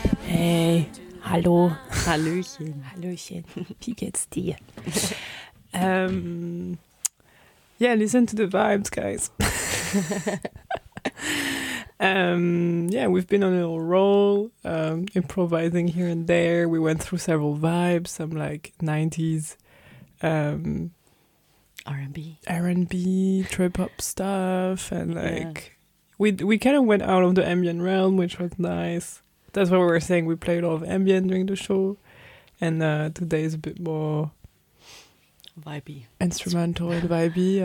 Hey, hallo. Hallöchen. Hallöchen. Wie geht's dir? Yeah, listen to the vibes, guys. Yeah, we've been on a little roll, improvising here and there. We went through several vibes, some like 90s R&B, trip hop stuff, and like we kind of went out of the ambient realm, which was nice. That's what we were saying. We played a lot of ambient during the show, and today is a bit more vibey, instrumental and vibey.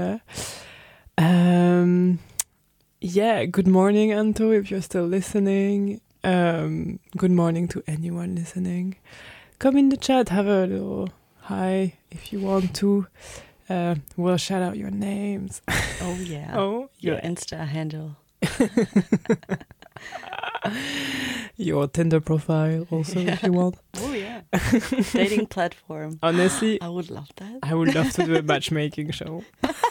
Yeah. Good morning, Anto, if you're still listening. Good morning to anyone listening. Come in the chat, have a little hi if you want to. We'll shout out your names. Oh yeah. Your Insta handle. Your Tinder profile also if you want. Oh yeah. Dating platform. Honestly, I would love that. I would love to do a matchmaking show.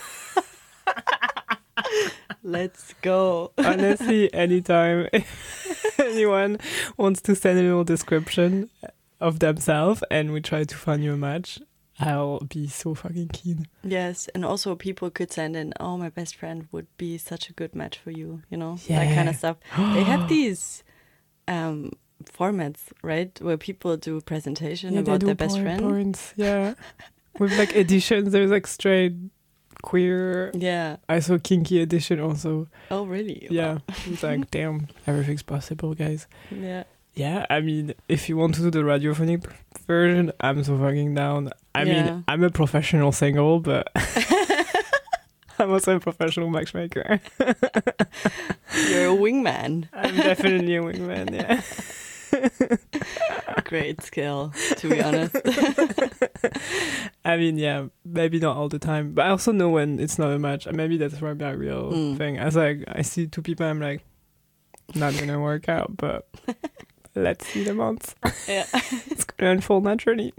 Let's go. Honestly, anytime anyone wants to send a little description of themselves and we try to find you a match, I'll be so fucking keen. Yes, and also people could send in, oh, my best friend would be such a good match for you, you know, Yeah. that kind of stuff. They have these formats, right, where people do a presentation about their best friend. Points, yeah. With like editions, there's like straight queer. Yeah. I saw kinky edition also. Oh, really? Yeah. Wow. It's like, damn, everything's possible, guys. Yeah. Yeah, I mean, if you want to do the radiophonic version, I'm so fucking down. I mean, I'm a professional single, but I'm also a professional matchmaker. You're a wingman. I'm definitely a wingman, yeah. Great skill, to be honest. I mean, yeah, maybe not all the time, but I also know when it's not a match. Maybe that's my real thing. As like, I see two people, I'm like, not gonna work out, but let's see the months. Yeah. It's gonna unfold naturally.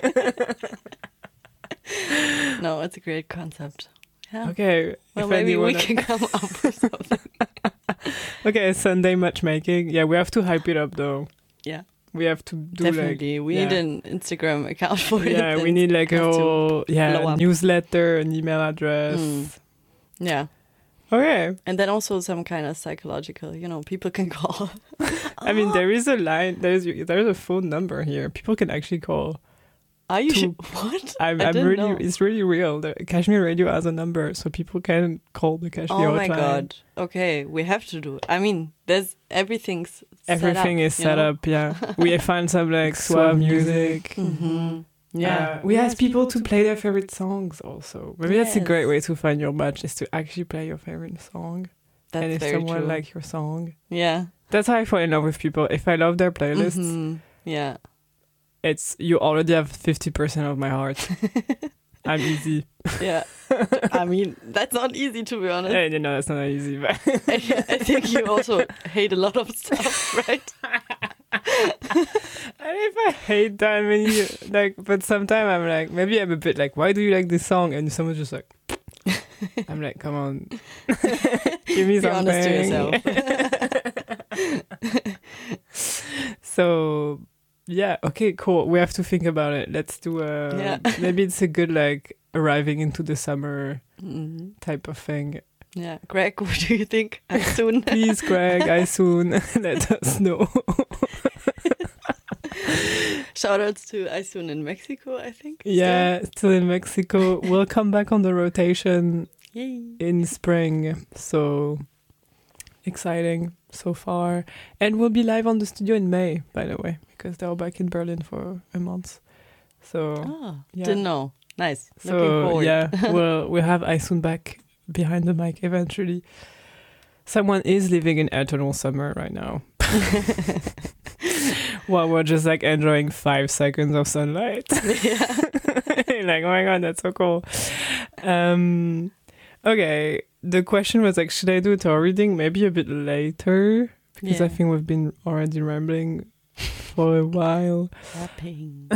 No, it's a great concept. Yeah. Okay. Well, maybe we can come up with something. Okay, Sunday matchmaking. Yeah, we have to hype it up though. Yeah. We have to do definitely. We need an Instagram account for it. Yeah, we need like a whole newsletter, an email address. Yeah. Okay. And then also some kind of psychological, you know, people can call. I mean, there is a line, there's a phone number here. People can actually call. Are you sure? What? I'm really know. It's really real. The Kashmir Radio has a number, so people can call the Kashmir hotline. Oh my god. Okay, we have to do it. I mean, everything is set up, yeah. We find some like suave music. Mm-hmm. Yeah. We ask people to play their favorite songs also. Maybe that's a great way to find your match, is to actually play your favorite song. That's and if very someone true. likes your song. Yeah. That's how I fall in love with people. If I love their playlists, yeah. You already have 50% of my heart. I'm easy. Yeah. I mean, that's not easy, to be honest. You know, that's not easy. But I think you also hate a lot of stuff, right? If I hate that, I mean, but sometimes I'm like, maybe I'm a bit like, why do you like this song? And someone's just like, I'm like, come on, give me something. Be honest to yourself. So, yeah, okay, cool. We have to think about it. Let's do maybe it's a good like arriving into the summer type of thing. Yeah, Greg, what do you think? I soon. Please, Greg, I soon. Let us know. Shoutouts to Aisun in Mexico, I think. Yeah, still in Mexico. We'll come back on the rotation in spring. So exciting so far. And we'll be live on the studio in May, by the way, because they're back in Berlin for a month. So didn't know. Nice. So looking forward. Yeah, we'll have Aisun back behind the mic eventually. Someone is living in eternal summer right now. While we're just like enjoying 5 seconds of sunlight. Yeah. Like, oh my god, that's so cool. Okay, the question was like, should I do a tarot reading maybe a bit later? Because I think we've been already rambling for a while. Rapping.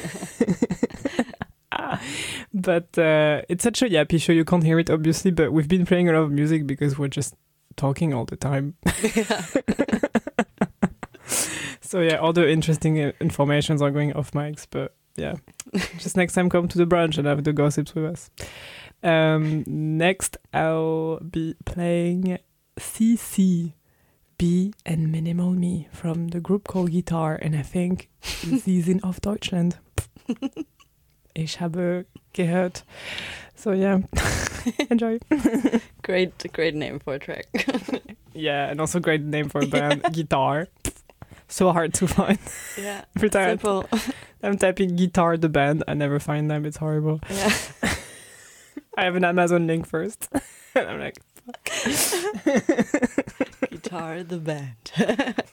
But it's such a yappy show. You can't hear it, obviously, but we've been playing a lot of music because we're just talking all the time. So yeah, all the interesting informations are going off mics, but yeah, just next time come to the brunch and have the gossips with us. Next, I'll be playing CC B and Minimal Me from the group called Guitar, and I think sie sind auf Deutschland. Ich habe gehört. So yeah, enjoy. Great name for a track. Yeah, and also great name for a band, Guitar. So hard to find. Yeah, Every time simple. I'm typing Guitar the band, I never find them. It's horrible. Yeah. I have an Amazon link first. And I'm like, fuck. Guitar the band.